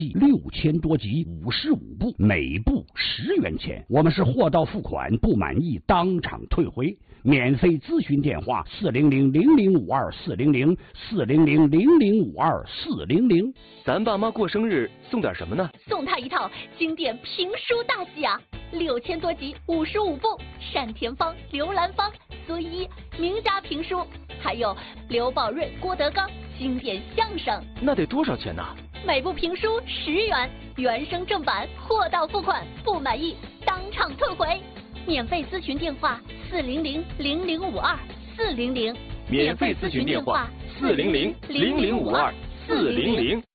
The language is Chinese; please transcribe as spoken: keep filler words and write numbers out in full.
六千多集，五十五部，每部十元钱。我们是货到付款，不满意当场退回。免费咨询电话：四零零零零五二四零零四零零零零五二四零零。 咱爸妈过生日送点什么呢？ 送他一套经典评书大戏啊，六千多集，五十五部，单田芳、刘兰芳、孙一名家评书，还有刘宝瑞、郭德纲经典相声。 那得多少钱呢？ 每部评书十元，原声正版，货到付款，不满意当场退回。免费咨询电话：四零零零零五二四零零。 免费咨询电话：四零零零零五二四零零。